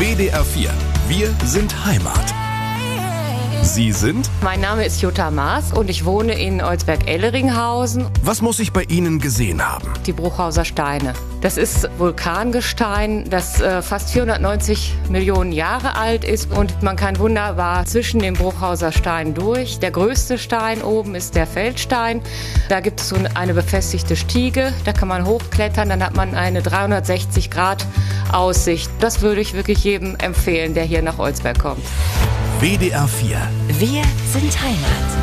WDR 4. Wir sind Heimat. Sie sind? Mein Name ist Jutta Maas und ich wohne in Olsberg-Elleringhausen. Was muss ich bei Ihnen gesehen haben? Die Bruchhauser Steine. Das ist Vulkangestein, das fast 490 Millionen Jahre alt ist und man kann wunderbar zwischen den Bruchhauser Steinen durch. Der größte Stein oben ist der Feldstein. Da gibt es so eine befestigte Stiege, da kann man hochklettern, dann hat man eine 360-Grad-Aussicht. Das würde ich wirklich jedem empfehlen, der hier nach Olsberg kommt. WDR 4. Wir sind Heimat.